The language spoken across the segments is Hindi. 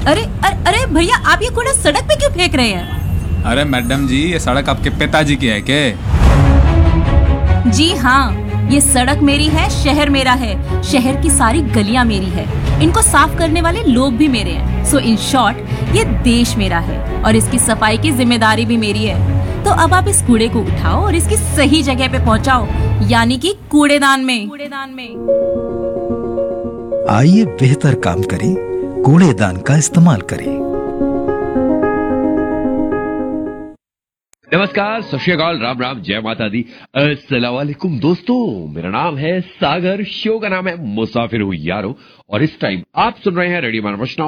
अरे भैया, आप ये कूड़ा सड़क पे क्यों फेंक रहे हैं? अरे मैडम जी, ये सड़क आपके पिताजी की है क्या? जी हाँ, ये सड़क मेरी है, शहर मेरा है, शहर की सारी गलियां मेरी है, इनको साफ करने वाले लोग भी मेरे हैं। सो इन शॉर्ट, ये देश मेरा है और इसकी सफाई की जिम्मेदारी भी मेरी है। तो अब आप इस कूड़े को उठाओ और इसकी सही जगह पे पहुंचाओ, यानी कि कूड़ेदान में। आइए बेहतर काम करें, कूड़ेदान का इस्तेमाल करें। नमस्कार, सत श्री अकाल, राम राम, जय माता दी, अस्सलाम वालेकुम दोस्तों। मेरा नाम है सागर, शो का नाम है मुसाफिर हूँ यारो, और इस टाइम आप सुन रहे हैं रेडियो मानवशना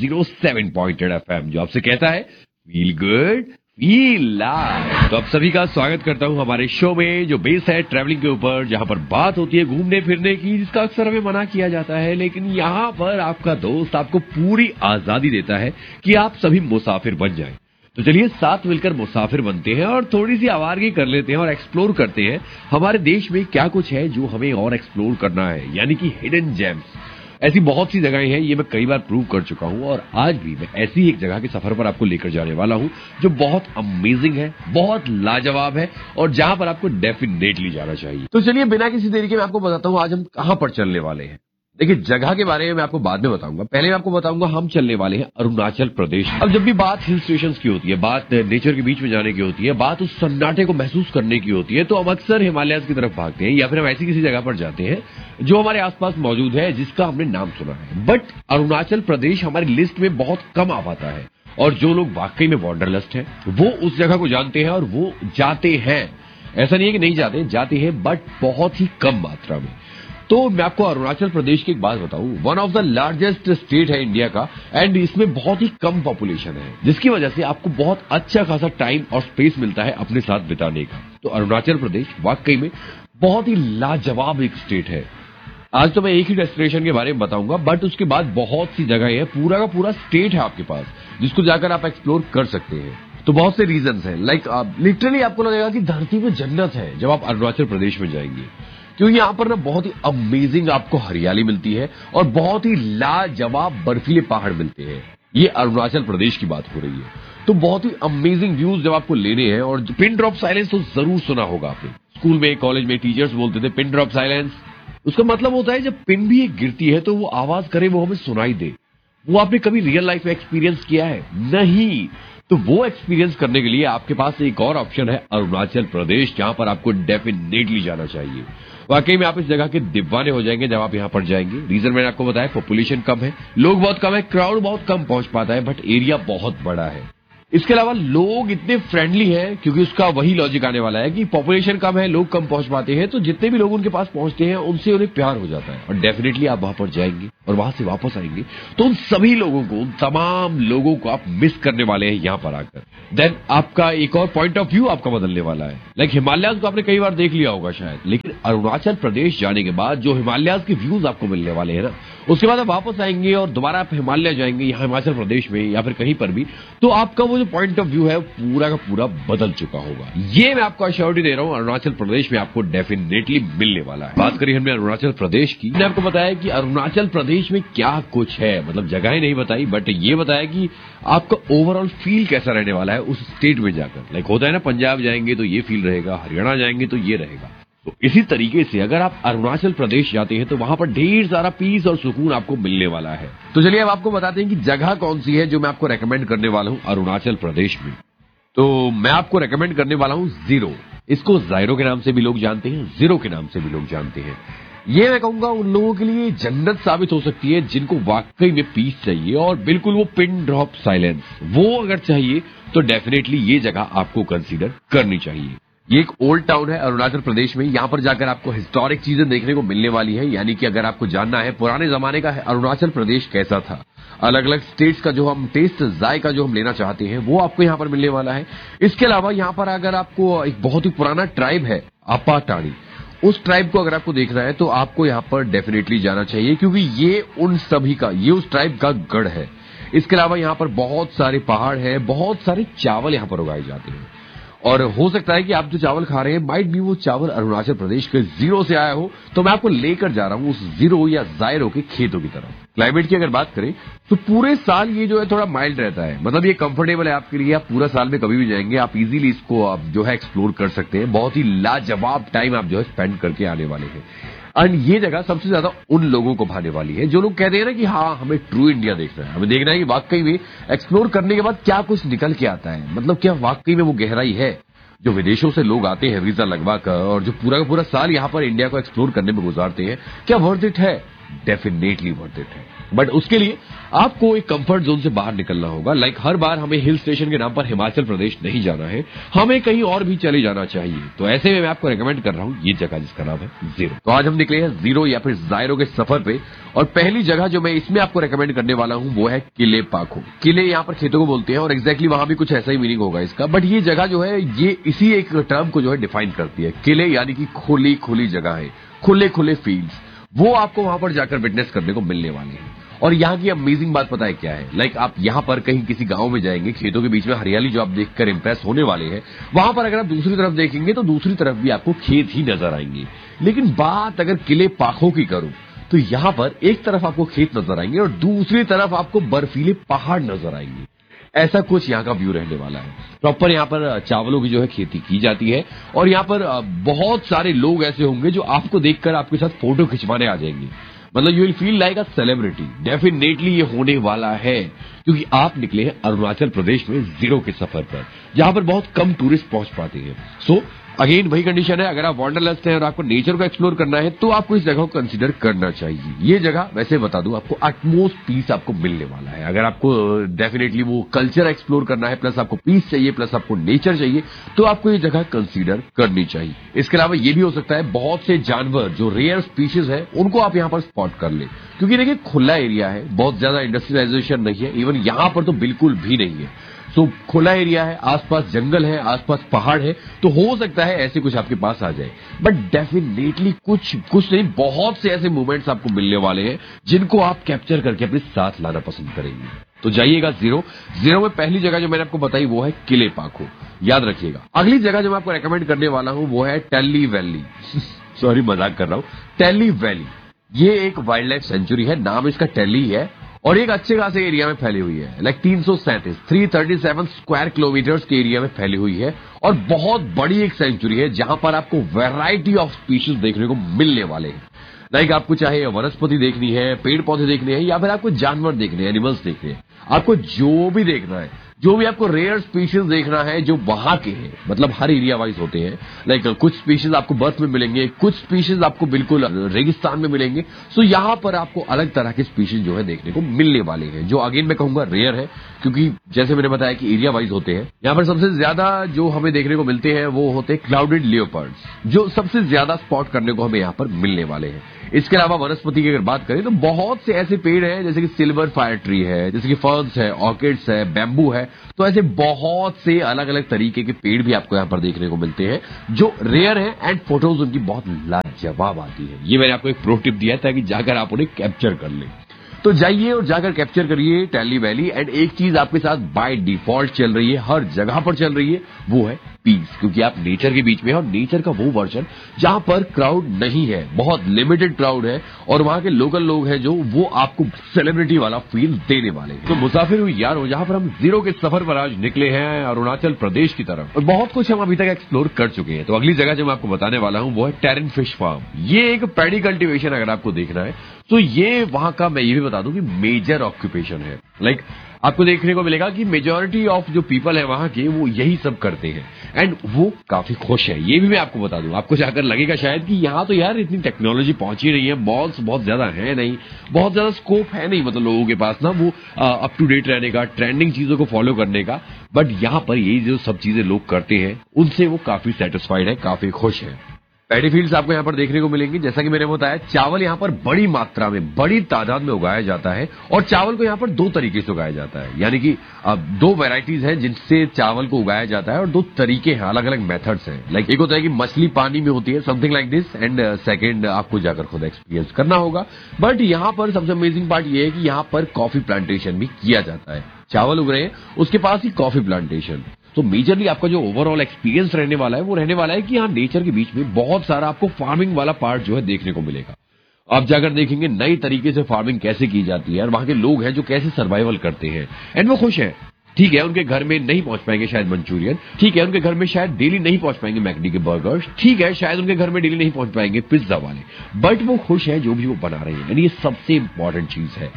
107.8 FM, जो आपसे कहता है फील गुड फील लाइव। तो आप सभी का स्वागत करता हूँ हमारे शो में, जो बेस है ट्रैवलिंग के ऊपर, जहाँ पर बात होती है घूमने फिरने की, जिसका अक्सर हमें मना किया जाता है, लेकिन यहाँ पर आपका दोस्त आपको पूरी आजादी देता है कि आप सभी मुसाफिर बन जाएं। तो चलिए साथ मिलकर मुसाफिर बनते हैं और थोड़ी सी आवारगी कर लेते हैं और एक्सप्लोर करते हैं हमारे देश में क्या कुछ है जो हमें और एक्सप्लोर करना है, यानी कि हिडन जेम्स। ऐसी बहुत सी जगहें हैं, ये मैं कई बार प्रूव कर चुका हूं, और आज भी मैं ऐसी एक जगह के सफर पर आपको लेकर जाने वाला हूं जो बहुत अमेजिंग है, बहुत लाजवाब है, और जहां पर आपको डेफिनेटली जाना चाहिए। तो चलिए बिना किसी देरी के मैं आपको बताता हूं आज हम कहां पर चलने वाले हैं। देखिए, जगह के बारे में मैं आपको बाद में बताऊंगा, पहले मैं आपको बताऊंगा हम चलने वाले हैं अरुणाचल प्रदेश। अब जब भी बात हिल स्टेशन की होती है, बात नेचर के बीच में जाने की होती है, बात उस सन्नाटे को महसूस करने की होती है, तो हम अक्सर हिमालय की तरफ भागते हैं, या फिर हम ऐसी किसी जगह पर जाते हैं जो हमारे आसपास मौजूद है, जिसका हमने नाम सुना है। बट अरुणाचल प्रदेश हमारी लिस्ट में बहुत कम आ पाता है, और जो लोग वाकई में वॉन्डरलस्ट हैं वो उस जगह को जानते हैं और वो जाते हैं। ऐसा नहीं है कि नहीं जाते, जाते हैं, बट बहुत ही कम मात्रा में। तो मैं आपको अरुणाचल प्रदेश की एक बात बताऊं, one of the largest state है इंडिया का, एंड इसमें बहुत ही कम पॉपुलेशन है, जिसकी वजह से आपको बहुत अच्छा खासा टाइम और स्पेस मिलता है अपने साथ बिताने का। तो अरुणाचल प्रदेश वाकई में बहुत ही लाजवाब एक स्टेट है। आज तो मैं एक ही डेस्टिनेशन के बारे में बताऊंगा, बट उसके बाद बहुत सी जगह है, पूरा का पूरा स्टेट है आपके पास, जिसको जाकर आप एक्सप्लोर कर सकते हैं। तो बहुत से रीजंस हैं, लाइक लिटरली आपको लगेगा कि धरती में जन्नत है जब आप अरुणाचल प्रदेश में जाएंगे, क्योंकि यहाँ पर ना बहुत ही अमेजिंग आपको हरियाली मिलती है और बहुत ही लाजवाब बर्फीले पहाड़ मिलते हैं। ये अरुणाचल प्रदेश की बात हो रही है। तो बहुत ही अमेजिंग व्यूज जब आपको लेने हैं, और पिन ड्रॉप साइलेंस तो जरूर सुना होगा आपने, स्कूल में कॉलेज में टीचर्स बोलते थे पिन ड्रॉप साइलेंस। उसका मतलब होता है जब पिन भी एक गिरती है तो वो आवाज करे, वो हमें सुनाई दे। वो आपने कभी रियल लाइफ में एक्सपीरियंस किया है? नहीं। तो वो एक्सपीरियंस करने के लिए आपके पास एक और ऑप्शन है, अरुणाचल प्रदेश, जहां पर आपको डेफिनेटली जाना चाहिए। वाकई में आप इस जगह के दीवाने हो जाएंगे जब आप यहाँ पर जाएंगे। रीजन मैंने आपको बताया, पॉपुलेशन कम है, लोग बहुत कम है, क्राउड बहुत कम पहुंच पाता है, बट एरिया बहुत बड़ा है। इसके अलावा लोग इतने फ्रेंडली हैं, क्योंकि उसका वही लॉजिक आने वाला है कि पॉपुलेशन कम है, लोग कम पहुंच पाते हैं, तो जितने भी लोग उनके पास पहुंचते हैं उनसे उन्हें प्यार हो जाता है, और डेफिनेटली आप वहां पर जाएंगे और वहां से वापस आएंगे तो उन सभी लोगों को, उन तमाम लोगों को आप मिस करने वाले हैं यहाँ पर आकर। देन आपका एक और पॉइंट ऑफ व्यू आपका बदलने वाला है। लाइक हिमालयाज को आपने कई बार देख लिया होगा शायद, लेकिन अरुणाचल प्रदेश जाने के बाद जो हिमालयाज के व्यूज आपको मिलने वाले हैं ना, उसके बाद आप वापस आएंगे और दोबारा आप हिमालय जाएंगे, यहाँ हिमाचल प्रदेश में या फिर कहीं पर भी, तो आपका वो जो पॉइंट ऑफ व्यू है पूरा का पूरा बदल चुका होगा। ये मैं आपको अश्योरिटी दे रहा हूँ, अरुणाचल प्रदेश में आपको डेफिनेटली मिलने वाला है। बात करिए हमने अरुणाचल प्रदेश की, मैंने आपको बताया कि अरुणाचल प्रदेश में क्या कुछ है, मतलब जगहें नहीं बताई, बट ये बताया कि आपका ओवरऑल फील कैसा रहने वाला है उस स्टेट में जाकर। लाइक होता है ना, पंजाब जाएंगे तो ये फील रहेगा, हरियाणा जाएंगे तो ये रहेगा। तो इसी तरीके से अगर आप अरुणाचल प्रदेश जाते हैं तो वहां पर ढेर सारा पीस और सुकून आपको मिलने वाला है। तो चलिए अब आपको बताते हैं कि जगह कौन सी है जो मैं आपको रेकमेंड करने वाला हूं अरुणाचल प्रदेश में। तो मैं आपको रेकमेंड करने वाला हूं जीरो। इसको जायरो के नाम से भी लोग जानते हैं, जीरो के नाम से भी लोग जानते हैं। ये मैं कहूंगा उन लोगों के लिए जन्नत साबित हो सकती है जिनको वाकई में पीस चाहिए, और बिल्कुल वो पिन ड्रॉप साइलेंस वो अगर चाहिए तो डेफिनेटली ये जगह आपको कंसीडर करनी चाहिए। ये एक ओल्ड टाउन है अरुणाचल प्रदेश में, यहाँ पर जाकर आपको हिस्टोरिक चीजें देखने को मिलने वाली है, यानी कि अगर आपको जानना है पुराने जमाने का अरुणाचल प्रदेश कैसा था, अलग अलग स्टेट्स का जो हम टेस्ट जायका जो हम लेना चाहते हैं वो आपको यहाँ पर मिलने वाला है। इसके अलावा यहाँ पर अगर आपको एक बहुत ही पुराना ट्राइब है आपा टाड़ी, उस ट्राइब को अगर आपको देखना है तो आपको यहाँ पर डेफिनेटली जाना चाहिए, क्योंकि ये उन सभी का, ये उस ट्राइब का गढ़ है। इसके अलावा यहाँ पर बहुत सारे पहाड़ है, बहुत सारे चावल यहाँ पर उगाए जाते हैं, और हो सकता है कि आप जो चावल खा रहे हैं माइट भी वो चावल अरुणाचल प्रदेश के जीरो से आया हो। तो मैं आपको लेकर जा रहा हूं उस जीरो या जायरो के खेतों की तरफ। क्लाइमेट की अगर बात करें तो पूरे साल ये जो है थोड़ा माइल्ड रहता है, मतलब ये कंफर्टेबल है आपके लिए, आप पूरा साल में कभी भी जाएंगे, आप इजीली इसको आप जो है एक्सप्लोर कर सकते हैं। बहुत ही लाजवाब टाइम आप जो है स्पेंड करके आने वाले हैं। एंड ये जगह सबसे ज्यादा उन लोगों को भाने वाली है जो लोग कहते हैं ना कि हाँ हमें ट्रू इंडिया देखना है, हमें देखना है कि वाकई में एक्सप्लोर करने के बाद क्या कुछ निकल के आता है, मतलब क्या वाकई में वो गहराई है जो विदेशों से लोग आते हैं वीजा लगवा कर और जो पूरा का पूरा साल यहाँ पर इंडिया को एक्सप्लोर करने में गुजारते हैं, क्या वर्थ इट है? डेफिनेटली वर्थ इट है। बट उसके लिए आपको एक कंफर्ट जोन से बाहर निकलना होगा। लाइक हर बार हमें हिल स्टेशन के नाम पर हिमाचल प्रदेश नहीं जाना है, हमें कहीं और भी चले जाना चाहिए। तो ऐसे में मैं आपको रेकमेंड कर रहा हूं ये जगह जिसका नाम है जीरो। तो आज हम निकले हैं जीरो या फिर जायरो के सफर पे, और पहली जगह जो मैं इसमें आपको रेकमेंड करने वाला हूं वो है किले पाखो। किले यहाँ पर खेतों को बोलते हैं और एग्जैक्टली वहां भी कुछ ऐसा ही मीनिंग होगा इसका, बट ये जगह जो है ये इसी एक टर्म को जो है डिफाइन करती है। किले यानी कि खुली खुली जगह है, खुले खुले फील्ड्स, वो आपको वहां पर जाकर विटनेस करने को मिलने वाले हैं। और यहाँ की अमेजिंग बात पता है क्या है? लाइक आप यहाँ पर कहीं किसी गांव में जाएंगे, खेतों के बीच में हरियाली जो आप देखकर इंप्रेस होने वाले हैं, वहां पर अगर आप दूसरी तरफ देखेंगे तो दूसरी तरफ भी आपको खेत ही नजर आएंगे। लेकिन बात अगर किले पाखो की करूं तो यहाँ पर एक तरफ आपको खेत नजर आएंगे और दूसरी तरफ आपको बर्फीले पहाड़ नजर आएंगे। ऐसा कुछ यहाँ का व्यू रहने वाला है। प्रॉपर यहाँ पर चावलों की जो है खेती की जाती है और यहाँ पर बहुत सारे लोग ऐसे होंगे जो आपको देखकर आपके साथ फोटो खिंचवाने आ जाएंगे, मतलब you will feel like a celebrity. Definitely ये होने वाला है क्योंकि आप निकले हैं अरुणाचल प्रदेश में जीरो के सफर पर, जहां पर बहुत कम टूरिस्ट पहुंच पाते हैं। सो अगेन वही कंडीशन है, अगर आप वांडरलस्ट हैं और आपको नेचर को एक्सप्लोर करना है तो आपको इस जगह को कंसीडर करना चाहिए। ये जगह वैसे बता दूं आपको अटमोस्ट पीस आपको मिलने वाला है। अगर आपको डेफिनेटली वो कल्चर एक्सप्लोर करना है, प्लस आपको पीस चाहिए, प्लस आपको नेचर चाहिए, तो आपको ये जगह कंसीडर करनी चाहिए। इसके अलावा ये भी हो सकता है बहुत से जानवर जो रेयर स्पीशीज है उनको आप यहाँ पर स्पॉट कर ले, क्योंकि देखिए खुला एरिया है, बहुत ज्यादा इंडस्ट्रियलाइजेशन नहीं है, इवन यहाँ पर तो बिल्कुल भी नहीं है। तो खुला एरिया है, आसपास जंगल है, आसपास पहाड़ है, तो हो सकता है ऐसे कुछ आपके पास आ जाए। बट डेफिनेटली कुछ नहीं, बहुत से ऐसे मोमेंट्स आपको मिलने वाले हैं जिनको आप कैप्चर करके अपने साथ लाना पसंद करेंगे। तो जाइएगा जीरो में पहली जगह जो मैंने आपको बताई वो है किले पाखो, याद रखिएगा। अगली जगह जो मैं आपको रेकमेंड करने वाला हूं वो है टेली वैली। सॉरी मजाक कर रहा हूं, टेली वैली ये एक वाइल्ड लाइफ सेंचुरी है, नाम इसका टेली है और एक अच्छे खासे एरिया में फैली हुई है। लाइक 337 स्क्वायर किलोमीटर्स के एरिया में फैली हुई है और बहुत बड़ी एक सेंचुरी है जहां पर आपको वैरायटी ऑफ स्पीशीज देखने को मिलने वाले हैं। लाइक आपको चाहे वनस्पति देखनी है, पेड़ पौधे देखने हैं, या फिर आपको जानवर देखने हैं, एनिमल्स देखने हैं, आपको जो भी देखना है, जो भी आपको रेयर स्पीशीज देखना है जो वहां के हैं, मतलब हर एरिया वाइज होते हैं। लाइक कुछ स्पीशीज आपको बर्फ में मिलेंगे, कुछ स्पीशीज आपको बिल्कुल रेगिस्तान में मिलेंगे। सो यहाँ पर आपको अलग तरह के स्पीशीज जो है देखने को मिलने वाले हैं, जो अगेन मैं कहूंगा रेयर है, क्योंकि जैसे मैंने बताया कि एरिया वाइज होते हैं। यहाँ पर सबसे ज्यादा जो हमें देखने को मिलते हैं वो होते हैं क्लाउडेड लियोपर्ड्स, जो सबसे ज्यादा स्पॉट करने को हमें यहाँ पर मिलने वाले हैं। इसके अलावा वनस्पति की अगर बात करें तो बहुत से ऐसे पेड़ हैं, जैसे कि सिल्वर फायर ट्री है, जैसे कि फर्न्स है, ऑर्किड्स है, बैम्बू है, तो ऐसे बहुत से अलग अलग तरीके के पेड़ भी आपको यहाँ पर देखने को मिलते हैं जो रेयर हैं एंड फोटोज उनकी बहुत लाजवाब आती है। ये मैंने आपको एक प्रो टिप दिया है ताकि जाकर आप उन्हें कैप्चर कर लें। तो जाइए और जाकर कैप्चर करिए टेली वैली। एंड एक चीज आपके साथ बाय डिफॉल्ट चल रही है, हर जगह पर चल रही है, वो है पीस, क्योंकि आप नेचर के बीच में हैं और नेचर का वो वर्जन जहां पर क्राउड नहीं है, बहुत लिमिटेड क्राउड है और वहां के लोकल लोग हैं जो वो आपको सेलिब्रिटी वाला फील देने वाले हैं। तो मुसाफिर हुई यारो, जहां पर हम जीरो के सफर पर आज निकले हैं अरुणाचल प्रदेश की तरफ और बहुत कुछ हम अभी तक एक्सप्लोर कर चुके हैं। तो अगली जगह जो मैं आपको बताने वाला हूं वो है टेरन फिश फार्म। ये एक पैडी कल्टीवेशन अगर आपको देखना है तो ये वहां का, मैं ये भी बता दूं कि मेजर ऑक्यूपेशन है। लाइक आपको देखने को मिलेगा कि मेजॉरिटी ऑफ जो पीपल है वहां के वो यही सब करते हैं एंड वो काफी खुश है। ये भी मैं आपको बता दूं, आपको जाकर लगेगा शायद कि यहाँ तो यार इतनी टेक्नोलॉजी पहुंची रही है, मॉल्स बहुत ज्यादा है नहीं, बहुत ज्यादा स्कोप है नहीं, मतलब लोगों के पास ना वो अप टू डेट रहने का, ट्रेंडिंग चीजों को फॉलो करने का। बट यहाँ पर ये जो सब चीजें लोग करते हैं उनसे वो काफी सेटिस्फाइड है, काफी खुश है। पैडी फील्ड्स आपको यहाँ पर देखने को मिलेंगी। जैसा कि मैंने बताया, चावल यहाँ पर बड़ी मात्रा में, बड़ी तादाद में उगाया जाता है और चावल को यहाँ पर दो तरीके से उगाया जाता है, यानी कि दो वैरायटीज हैं जिनसे चावल को उगाया जाता है और दो तरीके हैं, अलग अलग मेथड्स हैं। लाइक एक होता है कि मछली पानी में होती है, something like this, and second आपको जाकर खुद एक्सपीरियंस करना होगा। बट यहाँ पर सबसे अमेजिंग पार्ट ये है कि यहाँ पर कॉफी प्लांटेशन भी किया जाता है। चावल उग रहे हैं, उसके पास ही कॉफी प्लांटेशन। तो मेजरली आपका जो ओवरऑल एक्सपीरियंस रहने वाला है वो रहने वाला है कि यहाँ नेचर के बीच में बहुत सारा आपको फार्मिंग वाला पार्ट जो है देखने को मिलेगा। आप जाकर देखेंगे नई तरीके से फार्मिंग कैसे की जाती है और वहां के लोग हैं जो कैसे सर्वाइवल करते हैं एंड वो खुश हैं। ठीक है, उनके घर में नहीं पहुंच पाएंगे शायद मंचूरियन, ठीक है उनके घर में शायद डेली नहीं पहुंच पाएंगे मैकडी के बर्गर्स, ठीक है शायद उनके घर में डेली नहीं पहुंच पाएंगे पिज्जा वाले, बट वो खुश है जो भी वो बना रहे हैं। ये सबसे इंपॉर्टेंट चीज है।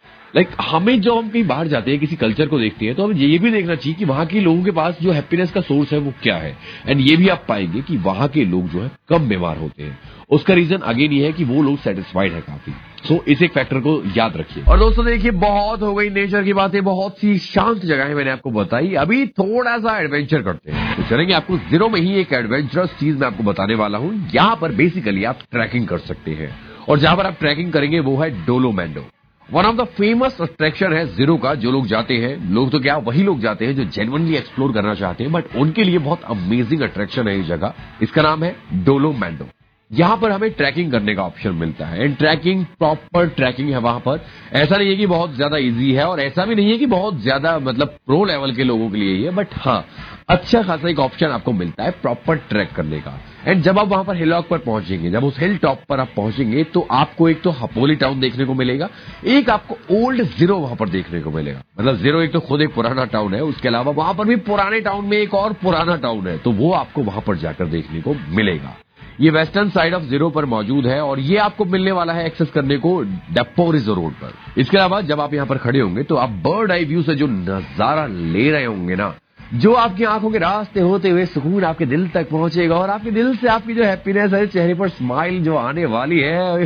हमें जो हम कहीं बाहर जाते हैं किसी कल्चर को देखते हैं तो हमें ये भी देखना चाहिए कि वहां के लोगों के पास जो हैप्पीनेस का सोर्स है वो क्या है। एंड ये भी आप पाएंगे कि वहां के लोग जो है कम बीमार होते हैं। उसका रीजन अगेन ये है कि वो लोग सेटिस्फाइड है काफी। सो इस एक फैक्टर को याद रखिए। और दोस्तों देखिए, बहुत हो गई नेचर की बातें, बहुत सी शांत जगहें मैंने आपको बताई। अभी थोड़ा सा एडवेंचर करते हैं। तो चलेंगे, आपको जीरो में ही एक एडवेंचरस चीज मैं आपको बताने वाला हूं। यहाँ पर बेसिकली आप ट्रैकिंग कर सकते हैं और जहां पर आप ट्रैकिंग करेंगे वो है डोलोमैंडो। One of the famous attraction है जीरो का। जो लोग जाते हैं, लोग तो क्या वही लोग जाते हैं जो जेन्युइनली एक्सप्लोर करना चाहते हैं, बट उनके लिए बहुत अमेजिंग अट्रैक्शन है ये जगह। इसका नाम है डोलोमैंडो। यहां पर हमें ट्रैकिंग करने का ऑप्शन मिलता है एंड ट्रैकिंग प्रॉपर ट्रैकिंग है वहां पर। ऐसा नहीं है कि बहुत ज्यादा इजी है और ऐसा भी नहीं है कि बहुत ज्यादा प्रो लेवल के लोगों के लिए ही है, बट हाँ अच्छा खासा एक ऑप्शन आपको मिलता है प्रॉपर ट्रैक करने का। एंड जब आप वहां पर हिलॉक पर पहुंचेंगे, जब उस हिल टॉप पर आप पहुंचेंगे तो आपको एक तो हपोली टाउन देखने को मिलेगा, एक आपको ओल्ड जीरो वहां पर देखने को मिलेगा। जीरो एक तो खुद एक पुराना टाउन है, उसके अलावा वहां पर भी पुराने टाउन में एक और पुराना टाउन है, तो वो आपको वहां पर जाकर देखने को मिलेगा। ये वेस्टर्न साइड ऑफ जीरो पर मौजूद है और ये आपको मिलने वाला है एक्सेस करने को डेपोरिजो रोड पर। इसके अलावा जब आप यहाँ पर खड़े होंगे तो आप बर्ड आई व्यू से जो नजारा ले रहे होंगे ना, जो आपकी आंखों के रास्ते होते हुए सुकून आपके दिल तक पहुंचेगा और आपके दिल से आपकी जो हैप्पीनेस है, चेहरे पर स्माइल जो आने वाली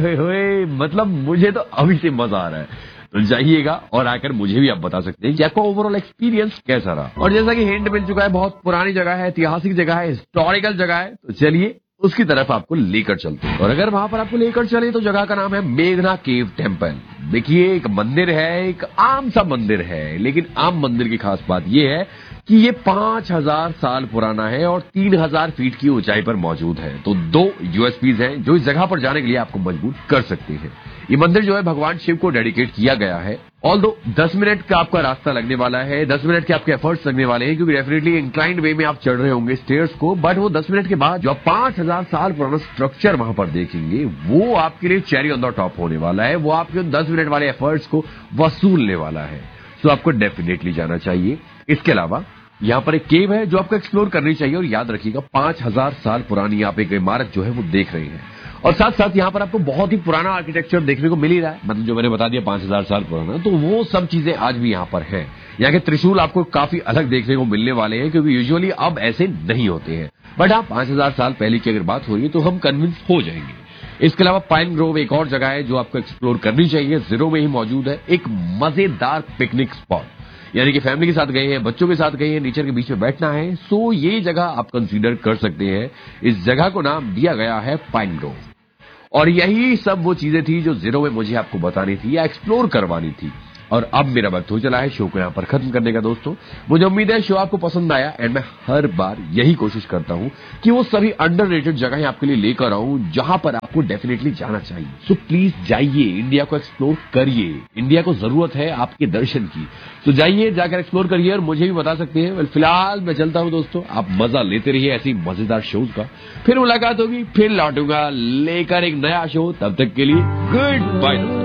है, मुझे तो अभी से मजा आ रहा है। तो जाइएगा और आकर मुझे भी आप बता सकते हैं कि आपका ओवरऑल एक्सपीरियंस कैसा रहा। और जैसा कि हिंट मिल चुका है, बहुत पुरानी जगह है, ऐतिहासिक जगह है, हिस्टोरिकल जगह है, तो चलिए उसकी तरफ आपको लेकर चलते हैं। और अगर वहां पर आपको लेकर चले तो जगह का नाम है मेघना केव टेम्पल। देखिए, एक मंदिर है, एक आम सा मंदिर है, लेकिन आम मंदिर की खास बात यह है कि ये 5000 साल पुराना है और 3000 फीट की ऊंचाई पर मौजूद है। तो 2 यूएसपीज हैं जो इस जगह पर जाने के लिए आपको मजबूर कर सकते हैं। ये मंदिर जो है भगवान शिव को डेडिकेट किया गया है। ऑल्दो 10 मिनट का आपका रास्ता लगने वाला है, 10 मिनट के आपके एफर्ट्स लगने वाले हैं, क्योंकि डेफिनेटली इंक्लाइंड वे में आप चढ़ रहे होंगे स्टेयर्स को, बट वो 10 मिनट के बाद जो आप 5000 साल पुराना स्ट्रक्चर वहां पर देखेंगे वो आपके लिए चेरी ऑन द टॉप होने वाला है। वो आपके 10 मिनट वाले एफर्ट्स को वसूलने वाला है। तो आपको डेफिनेटली जाना चाहिए। इसके अलावा यहाँ पर एक केव है जो आपको एक्सप्लोर करनी चाहिए। और याद रखिएगा, 5000 साल पुरानी आप एक इमारत जो है वो देख रहे हैं और साथ साथ यहाँ पर आपको बहुत ही पुराना आर्किटेक्चर देखने को मिल ही रहा है। जो मैंने बता दिया 5000 साल पुराना, तो वो सब चीजें आज भी यहाँ पर है। यहाँ के त्रिशूल आपको काफी अलग देखने को मिलने वाले हैं, क्योंकि यूजुअली अब ऐसे नहीं होते हैं, बट हाँ 5000 साल पहले की अगर बात हो रही है तो हम कन्विंस हो जाएंगे। इसके अलावा पाइन ग्रोव एक और जगह है जो आपको एक्सप्लोर करनी चाहिए, जीरो में ही मौजूद है। एक मजेदार पिकनिक स्पॉट, यानी कि फैमिली के साथ गए हैं, बच्चों के साथ गए हैं, नेचर के बीच में बैठना है, सो ये जगह आप कंसीडर कर सकते हैं। इस जगह को नाम दिया गया है पाइन ग्रोव। और यही सब वो चीजें थी जो जीरो में मुझे आपको बतानी थी या एक्सप्लोर करवानी थी। और अब मेरा वक्त हो चला है शो को यहाँ पर खत्म करने का। दोस्तों, मुझे उम्मीद है शो आपको पसंद आया एंड मैं हर बार यही कोशिश करता हूँ कि वो सभी अंडररेटेड जगहें आपके लिए लेकर आऊं जहां पर आपको डेफिनेटली जाना चाहिए। सो प्लीज जाइए, इंडिया को एक्सप्लोर करिए। इंडिया को जरूरत है आपके दर्शन की, तो जाइए, जाकर एक्सप्लोर करिए और मुझे भी बता सकते हैं। फिलहाल मैं चलता हूं दोस्तों, आप मजा लेते रहिए ऐसी मजेदार शोज का। फिर मुलाकात होगी, फिर लौटूंगा लेकर एक नया शो। तब तक के लिए गुड बाय दोस्तों।